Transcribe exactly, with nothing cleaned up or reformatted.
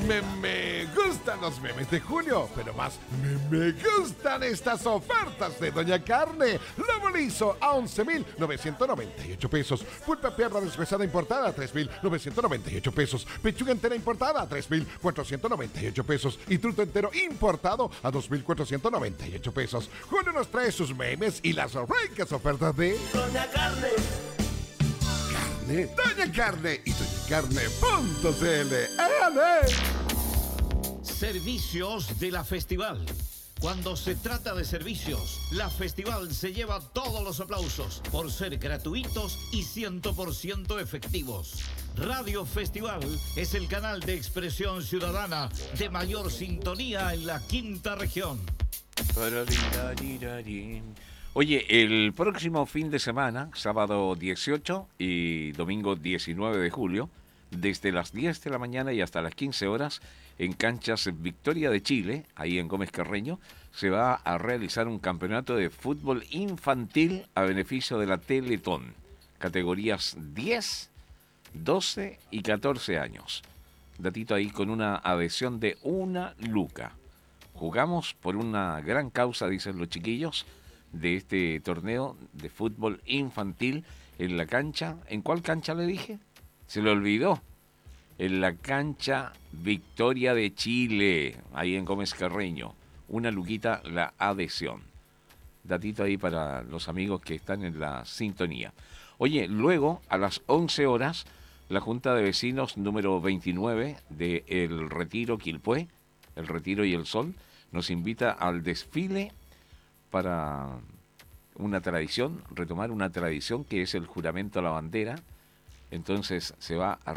Me, me gustan los memes de junio, pero más me, me gustan estas ofertas de Doña Carne. Lomo liso a once mil novecientos noventa y ocho pesos. Pulpa perra deshuesada importada a tres mil novecientos noventa y ocho pesos. Pechuga entera importada a tres mil cuatrocientos noventa y ocho pesos. Y truto entero importado a dos mil cuatrocientos noventa y ocho pesos. Julio nos trae sus memes y las ricas ofertas de Doña Carne. Carne, Doña Carne y doña carne punto c l. ¡Ale! Servicios de la Festival. Cuando se trata de servicios, la Festival se lleva todos los aplausos por ser gratuitos y cien por ciento efectivos. Radio Festival es el canal de expresión ciudadana de mayor sintonía en la quinta región. Oye, el próximo fin de semana, sábado dieciocho y domingo diecinueve de julio, desde las diez de la mañana y hasta las quince horas, en canchas Victoria de Chile, ahí en Gómez Carreño, se va a realizar un campeonato de fútbol infantil a beneficio de la Teletón, categorías diez, doce y catorce años. Datito ahí con una adhesión de una luca. Jugamos por una gran causa, dicen los chiquillos, de este torneo de fútbol infantil en la cancha. ¿En cuál cancha le dije? Se le olvidó. En la cancha Victoria de Chile, ahí en Gómez Carreño. Una luquita la adhesión. Datito ahí para los amigos que están en la sintonía. Oye, luego a las once horas, la Junta de Vecinos número veintinueve de El Retiro Quilpué, El Retiro y El Sol, nos invita al desfile para una tradición, retomar una tradición que es el juramento a la bandera. Entonces se va a